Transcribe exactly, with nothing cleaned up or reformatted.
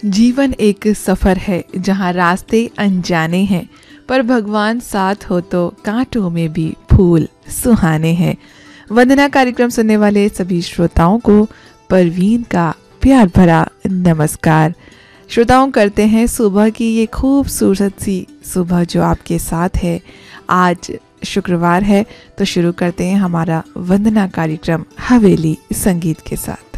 जीवन एक सफ़र है जहाँ रास्ते अनजाने हैं, पर भगवान साथ हो तो कांटों में भी फूल सुहाने हैं। वंदना कार्यक्रम सुनने वाले सभी श्रोताओं को परवीन का प्यार भरा नमस्कार। श्रोताओं, करते हैं सुबह की ये खूबसूरत सी सुबह जो आपके साथ है। आज शुक्रवार है तो शुरू करते हैं हमारा वंदना कार्यक्रम हवेली संगीत के साथ।